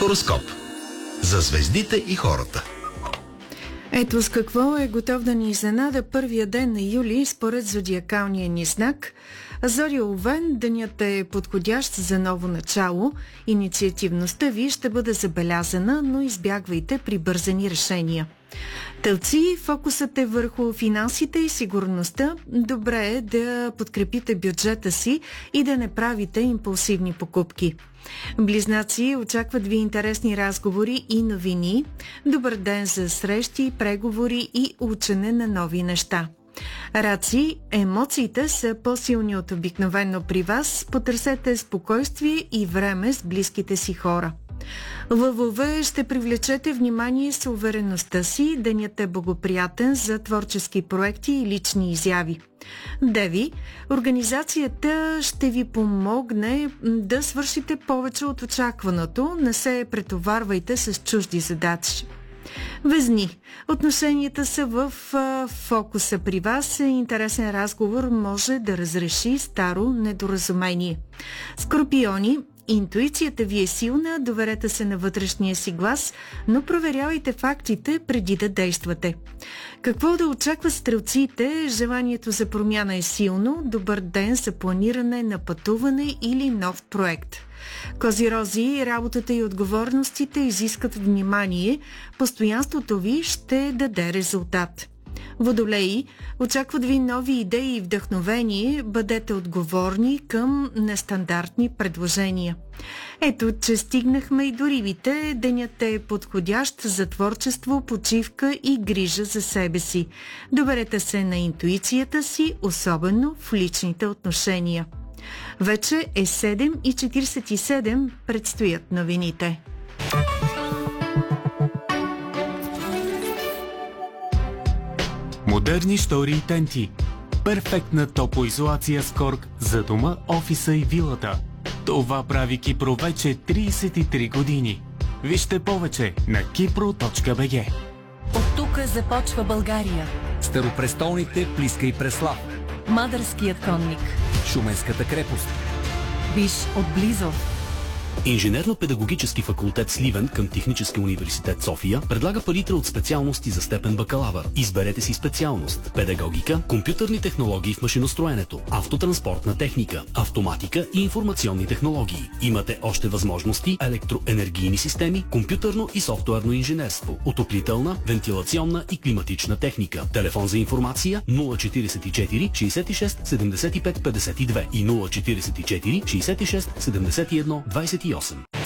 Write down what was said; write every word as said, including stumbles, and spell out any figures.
Хороскоп за звездите и хората. Ето с какво е готов да ни изненада първия ден на юли според зодиакалния ни знак. Зодия Овен, денят е подходящ за ново начало. Инициативността ви ще бъде забелязана, но избягвайте прибързани решения. Телци, фокусът е върху финансите и сигурността. Добре е да подкрепите бюджета си и да не правите импулсивни покупки. Близнаци, очакват ви интересни разговори и новини. Добър ден за срещи, преговори и учене на нови неща. Раци, емоциите са по-силни от обикновено при вас. Потърсете спокойствие и време с близките си хора. Лъвове, ще привлечете внимание с увереността си. Денят е благоприятен за творчески проекти и лични изяви. Деви, организацията ще ви помогне да свършите повече от очакваното. Не се претоварвайте с чужди задачи. Везни, отношенията са в а, фокуса при вас. Интересен разговор може да разреши старо недоразумение. Скорпиони, интуицията ви е силна, доверете се на вътрешния си глас, но проверявайте фактите преди да действате. Какво да очаква стрелците? Желанието за промяна е силно. Добър ден за планиране на пътуване или нов проект. Козирози, работата и отговорностите изискат внимание. Постоянството ви ще даде резултат. Водолеи, очакват ви нови идеи и вдъхновение. Бъдете отговорни към нестандартни предложения. Ето, че стигнахме и до рибите. Денят е подходящ за творчество, почивка и грижа за себе си. Доверете се на интуицията си, особено в личните отношения. Вече е седем и четиридесет и седем, предстоят новините. Модерни штори и тенти. Перфектна топлоизолация с корк за дома, офиса и вилата. Това прави Кипро вече тридесет и три години. Вижте повече на кипро точка би джи. От тук започва България. Старопрестолните Плиска и Преслав. Мадърският конник. Шуменската крепост. Виж отблизо. Инженерно-педагогически факултет Сливен към Техническия университет София предлага палитра от специалности за степен бакалавър. Изберете си специалност: педагогика, компютърни технологии в машиностроенето, автотранспортна техника, автоматика и информационни технологии. Имате още възможности: електроенергийни системи, компютърно и софтуерно инженерство, отоплителна, вентилационна и климатична техника. Телефон за информация нула четиридесет и четири шейсет и шест седемдесет и пет петдесет и две и нула четиридесет и четири шейсет и шест седемдесет и едно двадесет и осем.